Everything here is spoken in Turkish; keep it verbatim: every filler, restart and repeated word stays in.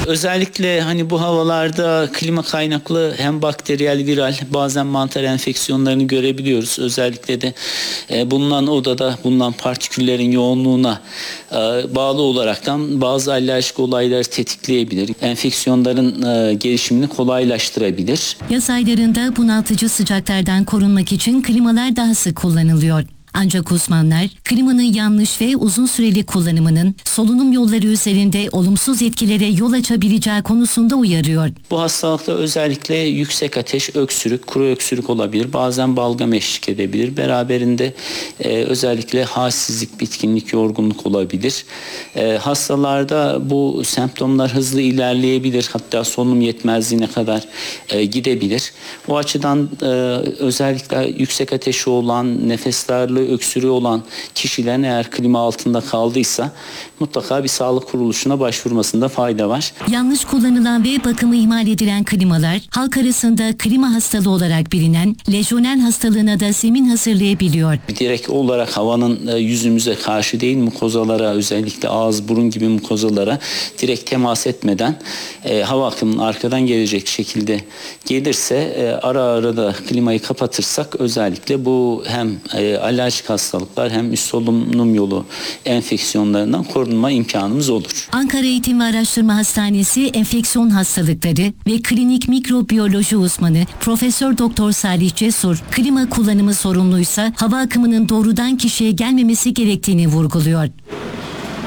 Özellikle hani bu havalarda klima kaynaklı hem bakteriyel, viral, bazen mantar enfeksiyonlarını görebiliyoruz. Özellikle de e, bulunan odada bulunan partiküllerin yoğunluğuna e, bağlı olaraktan bazı alerjik olayları tetikleyebilir. Enfeksiyonların e, gelişimini kolaylaştırabilir. Yaz aylarında bunaltıcı sıcaklardan korunmak için klimalar daha sık kullanılıyor. Ancak uzmanlar klimanın yanlış ve uzun süreli kullanımının solunum yolları üzerinde olumsuz etkilere yol açabileceği konusunda uyarıyor. Bu hastalıkta özellikle yüksek ateş, öksürük, kuru öksürük olabilir. Bazen balgam eşlik edebilir. Beraberinde e, özellikle halsizlik, bitkinlik, yorgunluk olabilir. E, hastalarda bu semptomlar hızlı ilerleyebilir. Hatta solunum yetmezliğine kadar e, gidebilir. O açıdan e, özellikle yüksek ateşi olan, nefes darlığı, öksürüğü olan kişilerin eğer klima altında kaldıysa mutlaka bir sağlık kuruluşuna başvurmasında fayda var. Yanlış kullanılan ve bakımı ihmal edilen klimalar halk arasında klima hastalığı olarak bilinen lejyoner hastalığına da zemin hazırlayabiliyor. Direkt olarak havanın yüzümüze karşı değil, mukozalara, özellikle ağız, burun gibi mukozalara direkt temas etmeden e, hava akımının arkadan gelecek şekilde gelirse e, ara ara da klimayı kapatırsak özellikle bu hem e, alerjik hastalıklar hem üst solunum yolu enfeksiyonlarından korunma imkanımız olur. Ankara Eğitim ve Araştırma Hastanesi Enfeksiyon Hastalıkları ve Klinik Mikrobiyoloji uzmanı Profesör Doktor Salih Cesur, klima kullanımı sorumluysa hava akımının doğrudan kişiye gelmemesi gerektiğini vurguluyor.